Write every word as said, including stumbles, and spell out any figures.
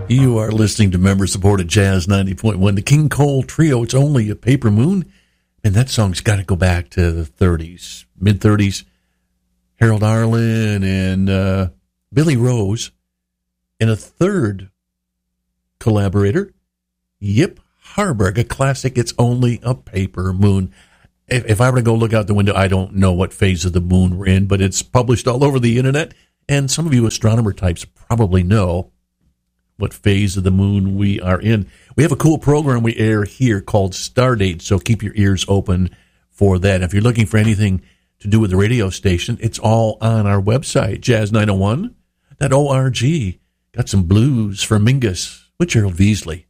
You are listening to member-supported Jazz ninety point one, the King Cole Trio. It's Only a Paper Moon. And that song's got to go back to the thirties, mid-thirties. Harold Arlen and uh, Billy Rose. And a third collaborator, Yip Harburg, a classic, It's Only a Paper Moon. If, if I were to go look out the window, I don't know what phase of the moon we're in, but it's published all over the internet. And some of you astronomer types probably know what phase of the moon we are in. We have a cool program we air here called Stardate, so keep your ears open for that. If you're looking for anything to do with the radio station, it's all on our website, jazz nine oh one dot org. Got some blues for Mingus with Gerald Veasley.